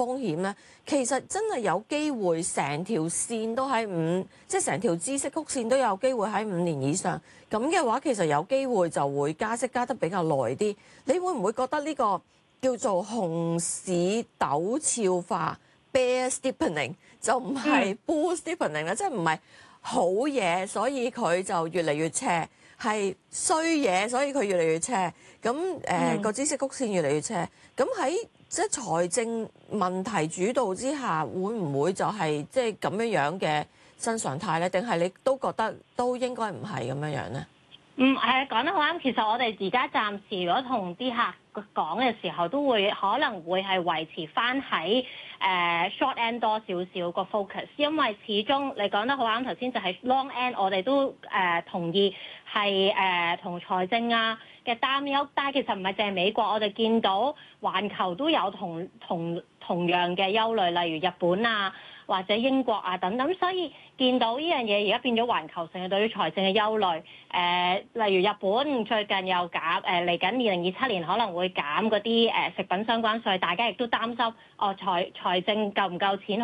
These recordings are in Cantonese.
風險咧，其實真係有機會成條線都喺即係成條孳息曲線都有機會喺5年以上。咁嘅話，其實有機會就會加息加得比較耐啲。你會唔會覺得呢個叫做熊市陡峭化 （bear steepening） 就唔係 bull steepening 咧？即係唔係好嘢，所以佢就越嚟越斜，係衰嘢，所以佢越嚟越斜。咁個孳息曲線越嚟越斜。咁喺即係財政問題主導之下，會唔會就係即係咁樣嘅新常態咧？定係你都覺得都應該唔係咁樣樣咧？ 係講得好啱。其實我哋而家暫時如果同啲客講嘅時候，都會可能會係維持翻喺short end 多少少個 focus，因為始終你講得好啱。頭先就係 long end，我哋都同意係同財政嘅擔憂，但係其實唔係淨係美國，我哋見到環球都有同樣嘅憂慮，例如日本或者英國等等，所以見到呢樣嘢而家變咗環球性嘅對於財政嘅憂慮。例如日本最近又減嚟緊2027年可能會減嗰啲食品相關稅，大家亦都擔心財政夠唔夠錢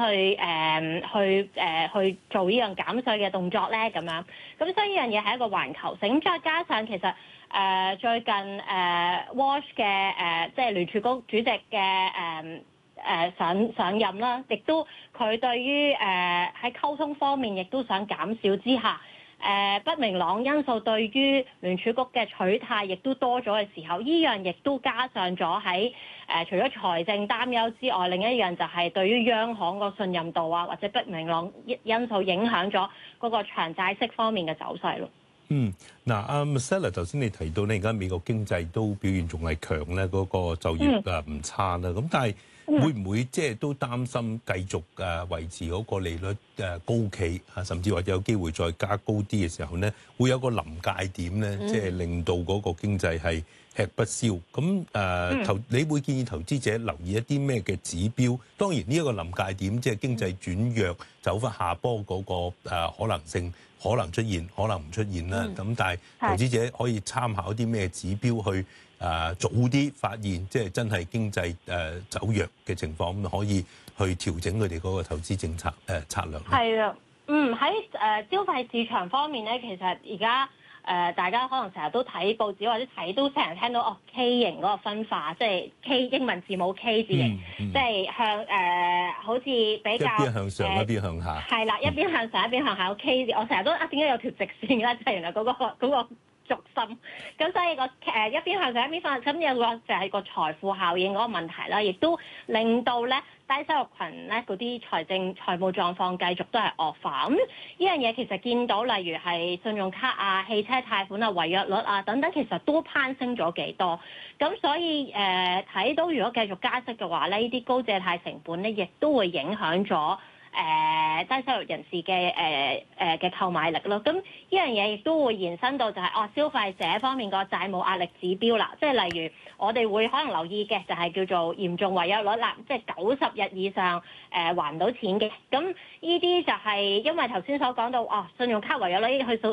去做呢樣減稅嘅動作咧咁樣。咁所以呢樣嘢係一個環球性。咁再加上其實最近Walsh 嘅即係聯儲局主席嘅上任啦，亦都佢對於喺溝通方面亦都想減少之下，不明朗因素對於聯儲局嘅取態亦都多咗嘅時候，呢樣亦都加上咗喺除咗財政擔憂之外，另一樣就係對於央行個信任度或者不明朗因素影響咗嗰個長債息方面嘅走勢咯。 嗱，阿 Marcella 頭先你提到咧，而家美國經濟都表現仲係強咧，嗰個就業唔差啦。咁但係會唔會即係都擔心繼續維持嗰個利率高企甚至或者有機會再加高啲嘅時候咧，會有個臨界點咧，即係令到嗰個經濟係吃不消。咁你會建議投資者留意一啲咩嘅指標？當然呢一個臨界點，即係經濟轉弱走翻下坡嗰個可能性可能出現，可能唔出現啦。咁但係投資者可以參考啲咩指標去早啲發現，即係真係經濟走弱嘅情況，咁可以去調整佢哋嗰個投資政策策略。 係啊，喺消費市場方面咧，其實而家大家可能成日都睇報紙或者都成日聽到K 型嗰個分化，即係 K 英文字母 K 字型，即係向好似比較一邊向上一邊向下。係啦，一邊向上一邊向下個 K 字，我成日都點解有條直線咧？就係原來嗰個軸心，咁所以一邊向上一邊向上，咁有個就係個財富效應嗰個問題啦，亦都令到咧低收入群咧嗰啲財務狀況繼續都係惡化。咁呢樣嘢其實見到，例如係信用卡汽車貸款違約率等等，其實都攀升咗幾多。咁所以睇到如果繼續加息嘅話咧，呢啲高借貸成本咧，亦都會影響咗低收入人士嘅購買力咯。咁呢樣嘢亦都會延伸到就係消費者方面個債務壓力指標啦。即係例如我哋會可能留意嘅就係叫做嚴重違約率啦，即係90日以上還唔到錢嘅。咁呢啲就係因為頭先所講到信用卡違約率已經去到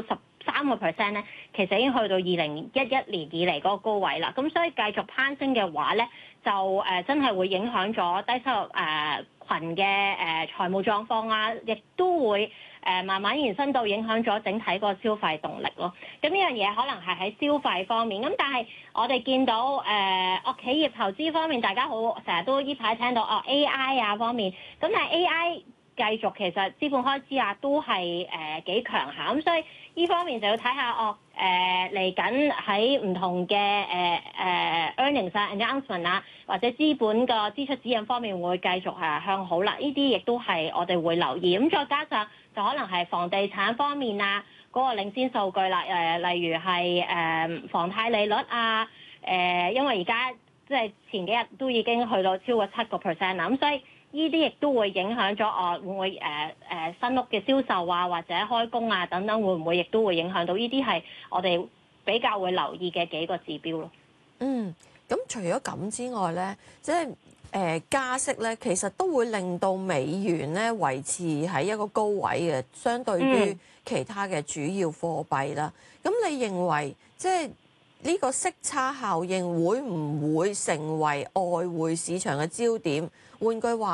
13%咧，其實已經去到2011年以嚟嗰個高位啦。咁所以繼續攀升嘅話咧，就真係會影響咗低收入群嘅財務狀況亦都會慢慢延伸到影響咗整體個消費動力咯。咁呢樣嘢可能係喺消費方面，咁但係我哋見到企業投資方面，大家好成日都呢排聽到AI 方面，咁但係 AI 繼續其實資本開支都係幾強下，咁所以呢方面就要睇下嚟緊喺唔同嘅earnings announcement 或者資本個支出指引方面會繼續向好啦。呢啲亦都係我哋會留意。咁再加上就可能係房地產方面嗰個領先數據啦，例如係房貸利率因為而家即係前幾日都已經去到超過7%啦，咁所以呢啲亦都會影響咗會唔會新屋嘅銷售或者開工等等，會唔會亦都會影響到？呢啲係我哋比較會留意嘅幾個指標咯。 咁除咗咁之外咧，即係加息咧，其實都會令到美元咧維持喺一個高位嘅，相對於其他嘅主要貨幣啦。咁你認為即係呢個息差效應會唔會成為外匯市場嘅焦點？換句話